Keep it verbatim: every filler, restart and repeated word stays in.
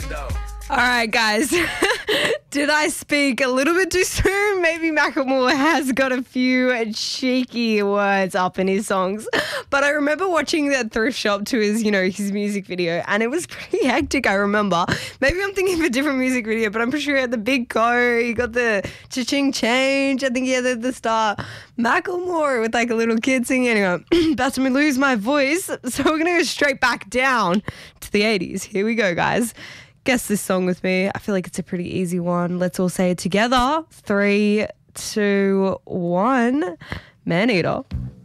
All right, guys. Did I speak a little bit too soon? Maybe Macklemore has got a few cheeky words up in his songs. But I remember watching that thrift shop to his, you know, his music video, and it was pretty hectic, I remember. Maybe I'm thinking of a different music video, but I'm pretty sure he had the big coat, he got the cha-ching change, I think he had at the start. Macklemore with like a little kid singing. Anyway, about to lose my voice, so we're going to go straight back down to the eighties. Here we go, guys. Guess this song with me. I feel like it's a pretty easy one. Let's all say it together. Three, two, one. Man Eater.